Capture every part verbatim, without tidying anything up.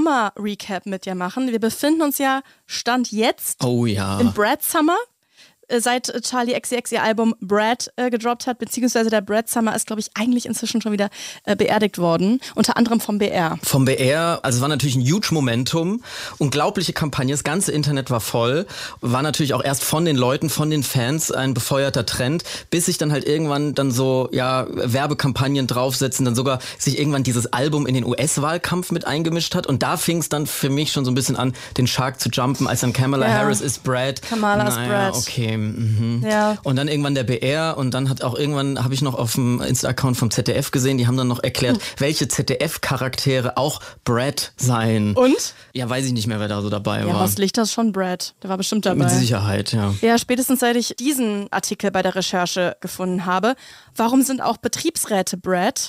Sommer-Recap mit dir machen. Wir befinden uns ja, Stand jetzt, oh, ja. im Brad Summer. Seit Charli X C X ihr Album Brad äh, gedroppt hat, beziehungsweise der Brad Summer ist, glaube ich, eigentlich inzwischen schon wieder äh, beerdigt worden, unter anderem vom B R. Vom B R, also es war natürlich ein huge Momentum, unglaubliche Kampagne, das ganze Internet war voll, war natürlich auch erst von den Leuten, von den Fans ein befeuerter Trend, bis sich dann halt irgendwann dann so, ja, Werbekampagnen draufsetzen, dann sogar sich irgendwann dieses Album in den U S-Wahlkampf mit eingemischt hat und da fing es dann für mich schon so ein bisschen an, den Shark zu jumpen, als dann Kamala ja. Harris ist Brad. Kamala ist naja, Brad. Okay. Mhm. Ja. Und dann irgendwann der B R und dann hat auch irgendwann, habe ich noch auf dem Insta-Account vom Z D F gesehen, die haben dann noch erklärt, hm. welche Z D F-Charaktere auch Brad seien. Und? Ja, weiß ich nicht mehr, wer da so dabei ja, war. Ja, was Licht das schon Brad, der war bestimmt dabei. Mit Sicherheit, ja. Ja, spätestens seit ich diesen Artikel bei der Recherche gefunden habe, warum sind auch Betriebsräte Brad?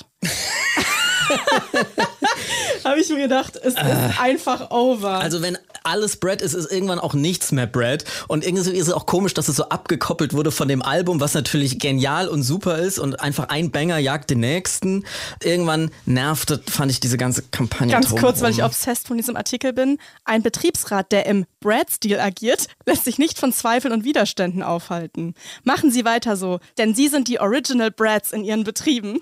Habe ich mir gedacht, es ist äh, einfach over. Also wenn alles Brad ist, ist irgendwann auch nichts mehr Brad. Und irgendwie ist es auch komisch, dass es so abgekoppelt wurde von dem Album, was natürlich genial und super ist und einfach ein Banger jagt den nächsten. Irgendwann nervte, fand ich diese ganze Kampagne Ganz drumherum. kurz, weil ich obsessed von diesem Artikel bin. Ein Betriebsrat, der im Brad-Stil agiert, lässt sich nicht von Zweifeln und Widerständen aufhalten. Machen Sie weiter so, denn Sie sind die Original Brads in Ihren Betrieben.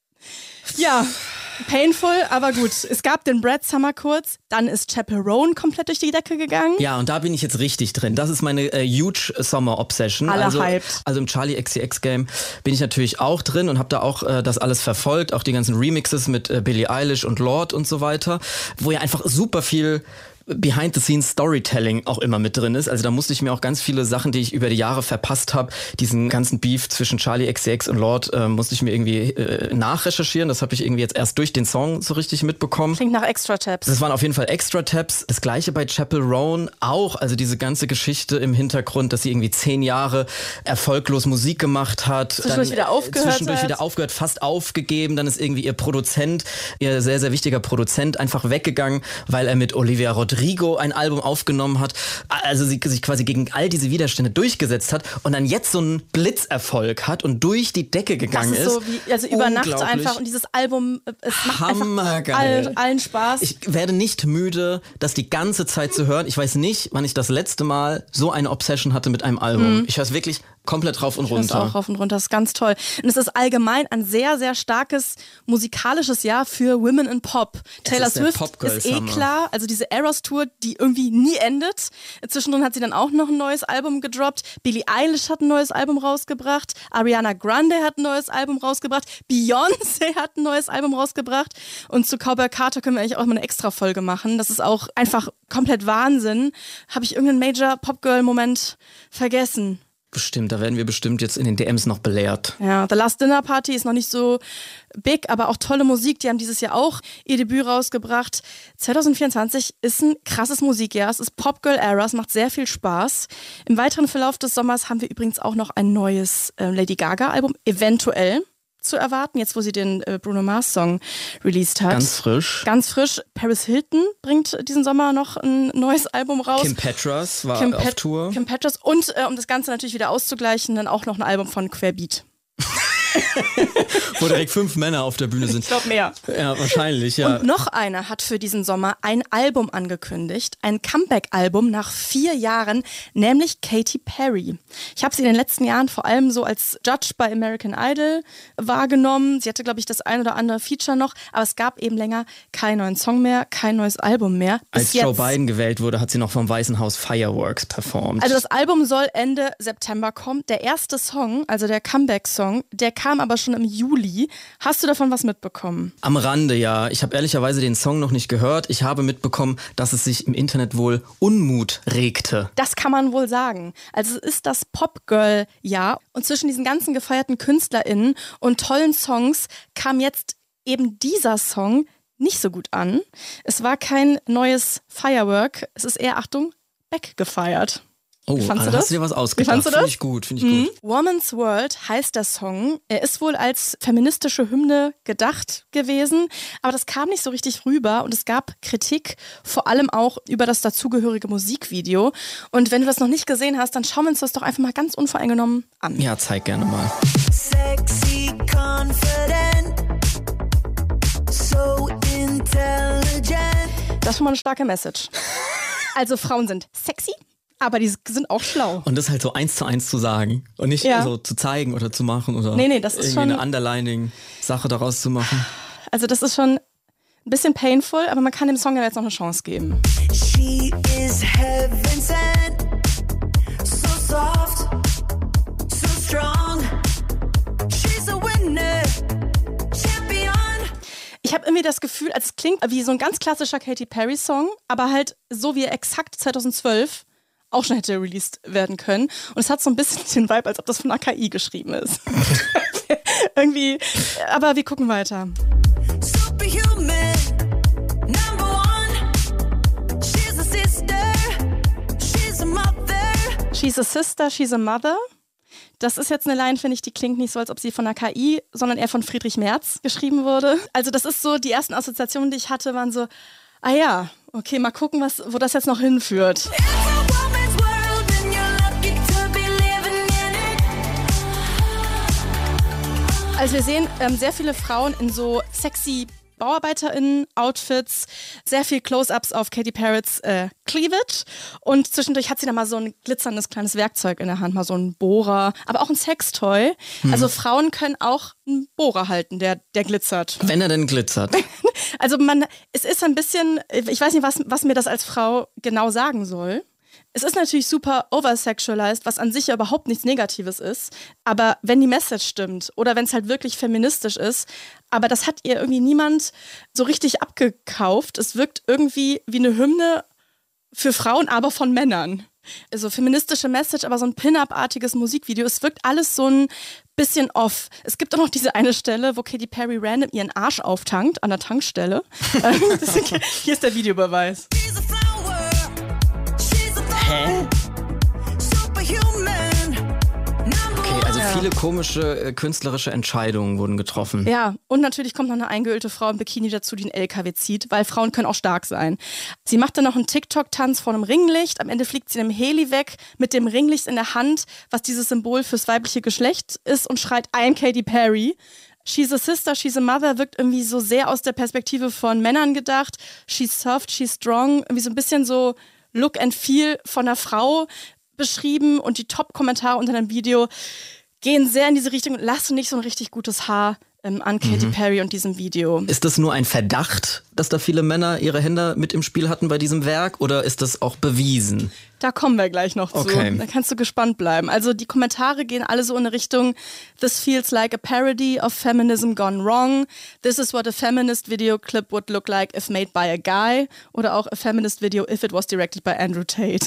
Ja, painful, aber gut. Es gab den Brad Summer kurz, dann ist Chappell Roan komplett durch die Decke gegangen. Ja, und da bin ich jetzt richtig drin. Das ist meine äh, huge Summer Obsession. Alle also, hyped. Also im Charli X C X Game bin ich natürlich auch drin und habe da auch äh, das alles verfolgt, auch die ganzen Remixes mit äh, Billie Eilish und Lorde und so weiter, wo ja einfach super viel Behind-the-Scenes-Storytelling auch immer mit drin ist. Also da musste ich mir auch ganz viele Sachen, die ich über die Jahre verpasst habe, diesen ganzen Beef zwischen Charli X C X und Lorde, äh, musste ich mir irgendwie äh, nachrecherchieren. Das habe ich irgendwie jetzt erst durch den Song so richtig mitbekommen. Klingt nach Extra-Tabs. Das waren auf jeden Fall Extra-Tabs. Das gleiche bei Chappell Roan auch. Also diese ganze Geschichte im Hintergrund, dass sie irgendwie zehn Jahre erfolglos Musik gemacht hat. Zwischendurch dann wieder aufgehört Zwischendurch hat. wieder aufgehört, fast aufgegeben. Dann ist irgendwie ihr Produzent, ihr sehr, sehr wichtiger Produzent, einfach weggegangen, weil er mit Olivia Rodrigo Rodrigo ein Album aufgenommen hat, also sie sich quasi gegen all diese Widerstände durchgesetzt hat und dann jetzt so einen Blitzerfolg hat und durch die Decke gegangen ist. Das ist so wie, also über Nacht einfach und dieses Album, es macht einfach all, allen Spaß. Ich werde nicht müde, das die ganze Zeit zu hören. Ich weiß nicht, wann ich das letzte Mal so eine Obsession hatte mit einem Album. Mhm. Ich höre es wirklich komplett rauf und runter. Das auch rauf und runter, das ist ganz toll. Und es ist allgemein ein sehr, sehr starkes musikalisches Jahr für Women in Pop. Taylor Swift ist eh klar, also diese Eras-Tour, die irgendwie nie endet. Zwischendrin hat sie dann auch noch ein neues Album gedroppt. Billie Eilish hat ein neues Album rausgebracht. Ariana Grande hat ein neues Album rausgebracht. Beyoncé hat ein neues Album rausgebracht. Und zu Cowboy Carter können wir eigentlich auch mal eine Extra-Folge machen. Das ist auch einfach komplett Wahnsinn. Habe ich irgendeinen Major-Pop-Girl-Moment vergessen? Bestimmt, da werden wir bestimmt jetzt in den D Ms noch belehrt. Ja, The Last Dinner Party ist noch nicht so big, aber auch tolle Musik. Die haben dieses Jahr auch ihr Debüt rausgebracht. zwanzig vierundzwanzig ist ein krasses Musikjahr. Es ist Pop-Girl-Era, es macht sehr viel Spaß. Im weiteren Verlauf des Sommers haben wir übrigens auch noch ein neues äh, Lady Gaga-Album, eventuell zu erwarten, jetzt wo sie den äh, Bruno Mars-Song released hat. Ganz frisch. Ganz frisch. Paris Hilton bringt diesen Sommer noch ein neues Album raus. Kim Petras war Kim auf Pet- Tour. Kim Petras und äh, um das Ganze natürlich wieder auszugleichen, dann auch noch ein Album von Querbeat. Wo direkt fünf Männer auf der Bühne sind. Ich glaube mehr. Ja, wahrscheinlich, ja. Und noch einer hat für diesen Sommer ein Album angekündigt, ein Comeback-Album nach vier Jahren, nämlich Katy Perry. Ich habe sie in den letzten Jahren vor allem so als Judge bei American Idol wahrgenommen. Sie hatte, glaube ich, das ein oder andere Feature noch, aber es gab eben länger keinen neuen Song mehr, kein neues Album mehr. Bis als jetzt. Joe Biden gewählt wurde, hat sie noch vom Weißen Haus Fireworks performt. Also das Album soll Ende September kommen. Der erste Song, also der Comeback-Song, der kam aber schon im Juli. Hast du davon was mitbekommen? Am Rande, ja. Ich habe ehrlicherweise den Song noch nicht gehört. Ich habe mitbekommen, dass es sich im Internet wohl Unmut regte. Das kann man wohl sagen. Also es ist das Pop-Girl-Jahr und zwischen diesen ganzen gefeierten KünstlerInnen und tollen Songs kam jetzt eben dieser Song nicht so gut an. Es war kein neues Firework. Es ist eher, Achtung, weggefeiert. Oh, also hast du dir was ausgedacht? Finde ich gut, finde ich mhm. gut. Woman's World heißt der Song. Er ist wohl als feministische Hymne gedacht gewesen, aber das kam nicht so richtig rüber und es gab Kritik, vor allem auch über das dazugehörige Musikvideo. Und wenn du das noch nicht gesehen hast, dann schauen wir uns das doch einfach mal ganz unvoreingenommen an. Ja, zeig gerne mal. Sexy, confident, so intelligent. Das ist schon mal eine starke Message. Also Frauen sind sexy, aber die sind auch schlau. Und das halt so eins zu eins zu sagen und nicht ja. so zu zeigen oder zu machen oder nee, nee, das irgendwie ist schon eine Underlining-Sache daraus zu machen. Also das ist schon ein bisschen painful, aber man kann dem Song ja jetzt noch eine Chance geben. She is heaven sent, so soft, so strong, she's a winner, champion. Ich habe irgendwie das Gefühl, also es klingt wie so ein ganz klassischer Katy Perry-Song, aber halt so wie er exakt zweitausendzwölf auch schon hätte released werden können. Und es hat so ein bisschen den Vibe, als ob das von einer K I geschrieben ist. Irgendwie, aber wir gucken weiter. Superhuman, number one. She's a sister, she's a mother. She's a sister, she's a mother. Das ist jetzt eine Line, finde ich, die klingt nicht so, als ob sie von einer K I, sondern eher von Friedrich Merz geschrieben wurde. Also das ist so, die ersten Assoziationen, die ich hatte, waren so, ah ja, okay, mal gucken, was, wo das jetzt noch hinführt. Also wir sehen ähm, sehr viele Frauen in so sexy BauarbeiterInnen-Outfits, sehr viel Close-Ups auf Katy Perry's äh, Cleavage und zwischendurch hat sie dann mal so ein glitzerndes kleines Werkzeug in der Hand, mal so ein Bohrer, aber auch ein Sextoy. Hm. Also Frauen können auch einen Bohrer halten, der, der glitzert. Wenn er denn glitzert. Also man, es ist ein bisschen, ich weiß nicht, was, was mir das als Frau genau sagen soll. Es ist natürlich super oversexualized, was an sich ja überhaupt nichts Negatives ist. Aber wenn die Message stimmt oder wenn es halt wirklich feministisch ist, aber das hat ihr irgendwie niemand so richtig abgekauft. Es wirkt irgendwie wie eine Hymne für Frauen, aber von Männern. Also feministische Message, aber so ein Pin-Up-artiges Musikvideo. Es wirkt alles so ein bisschen off. Es gibt auch noch diese eine Stelle, wo Katy Perry random ihren Arsch auftankt an der Tankstelle. Hier ist der Videobeweis. Hä? Okay, also viele komische äh, künstlerische Entscheidungen wurden getroffen. Ja, und natürlich kommt noch eine eingeölte Frau im Bikini dazu, die einen L K W zieht, weil Frauen können auch stark sein. Sie macht dann noch einen TikTok-Tanz vor einem Ringlicht. Am Ende fliegt sie in einem Heli weg mit dem Ringlicht in der Hand, was dieses Symbol fürs weibliche Geschlecht ist und schreit, I am Katy Perry. She's a sister, she's a mother wirkt irgendwie so sehr aus der Perspektive von Männern gedacht. She's soft, she's strong. Irgendwie so ein bisschen so Look and Feel von einer Frau beschrieben und die Top-Kommentare unter dem Video gehen sehr in diese Richtung und lassen nicht so ein richtig gutes Haar ähm, an Katy mhm. Perry und diesem Video. Ist das nur ein Verdacht, dass da viele Männer ihre Hände mit im Spiel hatten bei diesem Werk oder ist das auch bewiesen? Da kommen wir gleich noch okay. zu. Da kannst du gespannt bleiben. Also die Kommentare gehen alle so in eine Richtung This feels like a parody of feminism gone wrong. This is what a feminist video clip would look like if made by a guy. Oder auch a feminist video if it was directed by Andrew Tate.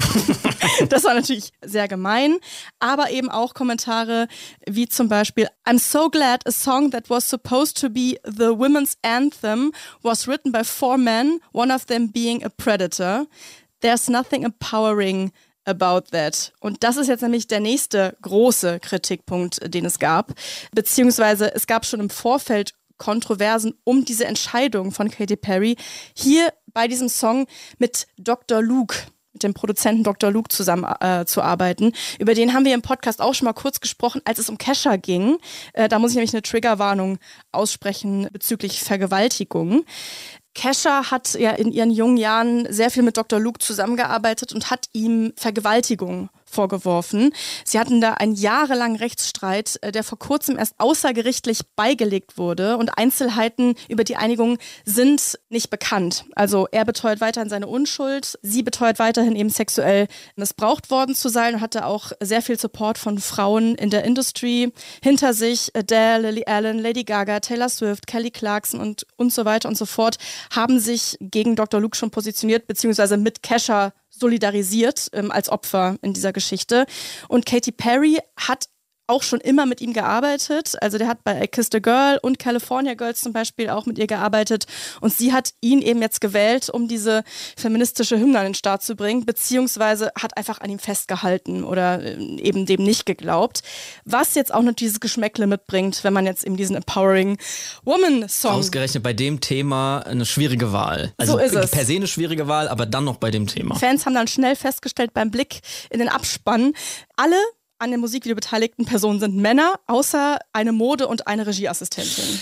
Das war natürlich sehr gemein, aber eben auch Kommentare wie zum Beispiel I'm so glad a song that was supposed to be the women's anthem was written by four men, one of them being a predator. There's nothing empowering about that. Und das ist jetzt nämlich der nächste große Kritikpunkt, den es gab. Beziehungsweise es gab schon im Vorfeld Kontroversen um diese Entscheidung von Katy Perry, hier bei diesem Song mit Doktor Luke, mit dem Produzenten Doktor Luke zusammen äh, zu arbeiten. Über den haben wir im Podcast auch schon mal kurz gesprochen, als es um Kesha ging. Äh, da muss ich nämlich eine Triggerwarnung aussprechen bezüglich Vergewaltigung. Kesha hat ja in ihren jungen Jahren sehr viel mit Doktor Luke zusammengearbeitet und hat ihm Vergewaltigung vorgeworfen. Sie hatten da einen jahrelangen Rechtsstreit, der vor kurzem erst außergerichtlich beigelegt wurde und Einzelheiten über die Einigung sind nicht bekannt. Also er beteuert weiterhin seine Unschuld, sie beteuert weiterhin eben sexuell missbraucht worden zu sein und hatte auch sehr viel Support von Frauen in der Industry hinter sich. Adele, Lily Allen, Lady Gaga, Taylor Swift, Kelly Clarkson und, und so weiter und so fort haben sich gegen Doktor Luke schon positioniert, beziehungsweise mit Kesha solidarisiert ähm, als Opfer in dieser Geschichte. Und Katy Perry hat auch schon immer mit ihm gearbeitet. Also der hat bei I Kissed a Girl und California Girls zum Beispiel auch mit ihr gearbeitet. Und sie hat ihn eben jetzt gewählt, um diese feministische Hymne an den Start zu bringen, beziehungsweise hat einfach an ihm festgehalten oder eben dem nicht geglaubt. Was jetzt auch noch dieses Geschmäckle mitbringt, wenn man jetzt eben diesen Empowering Woman Song... Ausgerechnet bei dem Thema eine schwierige Wahl. Also so ist es. Per se eine schwierige Wahl, aber dann noch bei dem Thema. Fans haben dann schnell festgestellt beim Blick in den Abspann, alle an dem Musikvideo beteiligten Personen sind Männer, außer eine Mode- und eine Regieassistentin.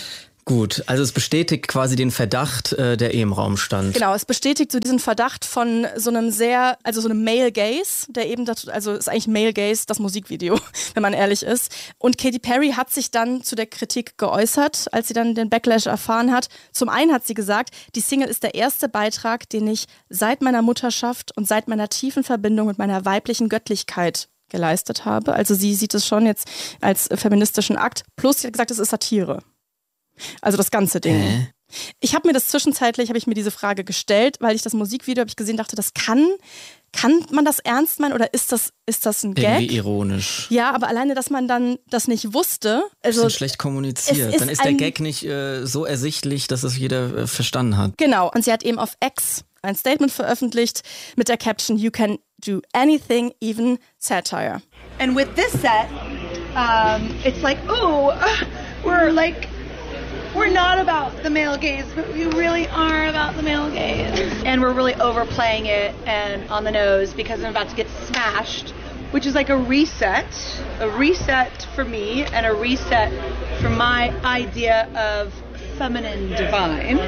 Gut, also es bestätigt quasi den Verdacht, äh, der eh im Raum stand. Genau, es bestätigt so diesen Verdacht von so einem sehr, also so einem Male Gaze, der eben, das, also ist eigentlich Male Gaze das Musikvideo, wenn man ehrlich ist. Und Katy Perry hat sich dann zu der Kritik geäußert, als sie dann den Backlash erfahren hat. Zum einen hat sie gesagt, die Single ist der erste Beitrag, den ich seit meiner Mutterschaft und seit meiner tiefen Verbindung mit meiner weiblichen Göttlichkeit geleistet habe. Also sie sieht es schon jetzt als feministischen Akt. Plus sie hat gesagt, es ist Satire. Also das ganze Ding. Äh? Ich habe mir das zwischenzeitlich, habe ich mir diese Frage gestellt, weil ich das Musikvideo habe ich gesehen, dachte, das kann, kann man das ernst meinen oder ist das, ist das ein Gag? Irgendwie ironisch. Ja, aber alleine, dass man dann das nicht wusste. Also bisschen schlecht kommuniziert. Ist dann ist der Gag nicht äh, so ersichtlich, dass es jeder äh, verstanden hat. Genau. Und sie hat eben auf X ein Statement veröffentlicht mit der Caption "You can do anything, even satire." And with this set, um, it's like, ooh, uh, we're like, we're not about the male gaze, but we really are about the male gaze. And we're really overplaying it and on the nose because I'm about to get smashed, which is like a reset, a reset for me and a reset for my idea of feminine divine.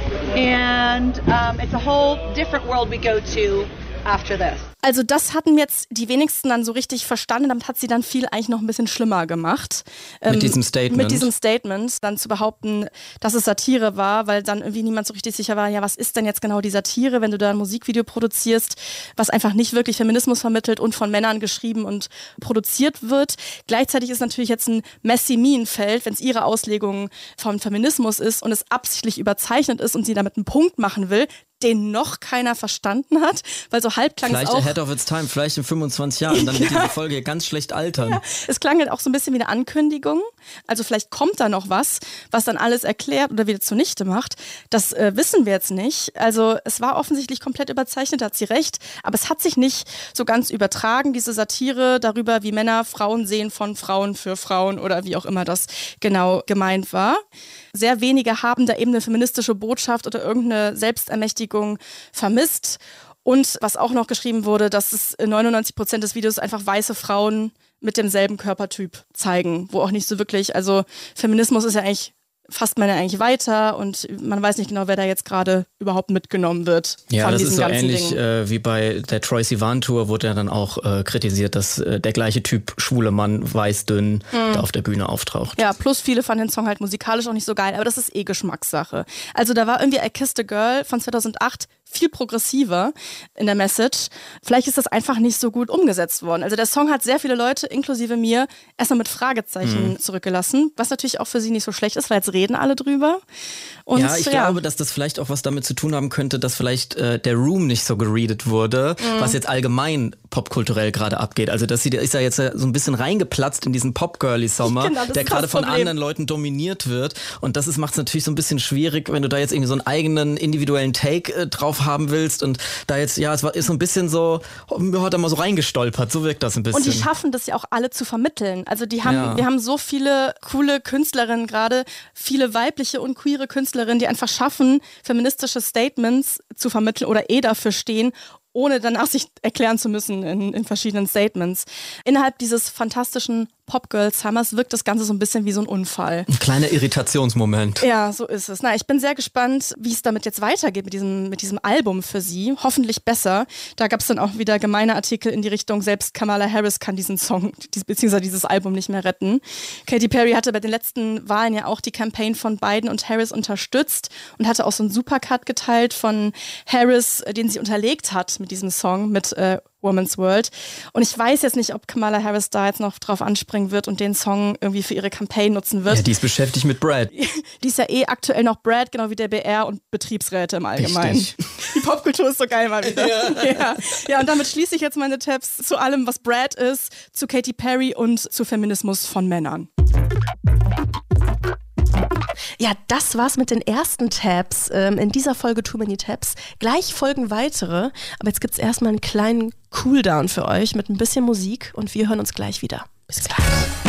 And um, it's a whole different world we go to after this. Also das hatten jetzt die wenigsten dann so richtig verstanden, damit hat sie dann viel eigentlich noch ein bisschen schlimmer gemacht. Mit ähm, diesem Statement. Mit diesem Statement dann zu behaupten, dass es Satire war, weil dann irgendwie niemand so richtig sicher war, ja, was ist denn jetzt genau die Satire, wenn du da ein Musikvideo produzierst, was einfach nicht wirklich Feminismus vermittelt und von Männern geschrieben und produziert wird. Gleichzeitig ist natürlich jetzt ein messy Minenfeld, wenn es ihre Auslegung vom Feminismus ist und es absichtlich überzeichnet ist und sie damit einen Punkt machen will, den noch keiner verstanden hat, weil so halb klang vielleicht es auch... Ahead of its time, vielleicht in fünfundzwanzig Jahren, dann wird ja. diese Folge ganz schlecht altern. Ja. Es klang halt auch so ein bisschen wie eine Ankündigung, also vielleicht kommt da noch was, was dann alles erklärt oder wieder zunichte macht. Das äh, wissen wir jetzt nicht. Also es war offensichtlich komplett überzeichnet, da hat sie recht, aber es hat sich nicht so ganz übertragen, diese Satire darüber, wie Männer Frauen sehen von Frauen für Frauen oder wie auch immer das genau gemeint war. Sehr wenige haben da eben eine feministische Botschaft oder irgendeine Selbstermächtigung vermisst. Und was auch noch geschrieben wurde, dass es neunundneunzig Prozent des Videos einfach weiße Frauen mit demselben Körpertyp zeigen, wo auch nicht so wirklich, also Feminismus ist ja eigentlich, fasst man ja eigentlich weiter und man weiß nicht genau, wer da jetzt gerade überhaupt mitgenommen wird. Ja, von das diesem ist so ganzen ähnlich Ding. Äh, wie bei der Troye Sivan Tour wurde ja dann auch äh, kritisiert, dass äh, der gleiche Typ schwule Mann, weiß, dünn, mhm. da auf der Bühne auftaucht. Ja, plus viele fanden den Song halt musikalisch auch nicht so geil, aber das ist eh Geschmackssache. Also da war irgendwie I Kissed a Girl von zweitausendacht viel progressiver in der Message. Vielleicht ist das einfach nicht so gut umgesetzt worden. Also der Song hat sehr viele Leute, inklusive mir, erstmal mit Fragezeichen mhm. zurückgelassen, was natürlich auch für sie nicht so schlecht ist, weil jetzt reden alle drüber. Und, ja, ich ja. glaube, dass das vielleicht auch was damit zu tun haben könnte, dass vielleicht äh, der Room nicht so geredet wurde, mhm. was jetzt allgemein popkulturell gerade abgeht. Also dass sie ist ja jetzt so ein bisschen reingeplatzt in diesen Pop-Girly-Sommer, genau, der gerade von anderen Leuten dominiert wird. Und das macht es natürlich so ein bisschen schwierig, wenn du da jetzt irgendwie so einen eigenen individuellen Take äh, drauf haben willst und da jetzt, ja, es war, ist so ein bisschen so, mir hat er mal so reingestolpert, so wirkt das ein bisschen. Und die schaffen das ja auch alle zu vermitteln. Also die haben, ja. wir haben so viele coole Künstlerinnen gerade, viele weibliche und queere Künstlerinnen, die einfach schaffen, feministische Statements zu vermitteln oder eh dafür stehen, ohne danach sich erklären zu müssen in, in verschiedenen Statements. Innerhalb dieses fantastischen Pop-Girl-Summers wirkt das Ganze so ein bisschen wie so ein Unfall. Ein kleiner Irritationsmoment. Ja, so ist es. Na, ich bin sehr gespannt, wie es damit jetzt weitergeht mit diesem, mit diesem Album für sie. Hoffentlich besser. Da gab es dann auch wieder gemeine Artikel in die Richtung, selbst Kamala Harris kann diesen Song bzw. dieses Album nicht mehr retten. Katy Perry hatte bei den letzten Wahlen ja auch die Campaign von Biden und Harris unterstützt und hatte auch so einen Supercut geteilt von Harris, den sie unterlegt hat mit diesem Song, mit äh, Woman's World. Und ich weiß jetzt nicht, ob Kamala Harris da jetzt noch drauf anspringen wird und den Song irgendwie für ihre Campaign nutzen wird. Ja, die ist beschäftigt mit Brad. Die ist ja eh aktuell noch Brad, genau wie der B R und Betriebsräte im Allgemeinen. Richtig. Die Popkultur ist so geil mal wieder. Ja. Ja. Ja, und damit schließe ich jetzt meine Tabs zu allem, was Brad ist, zu Katy Perry und zu Feminismus von Männern. Ja, das war's mit den ersten Tabs. Ähm, in dieser Folge Too Many Tabs. Gleich folgen weitere, aber jetzt gibt's erstmal einen kleinen Cooldown für euch mit ein bisschen Musik und wir hören uns gleich wieder. Bis gleich.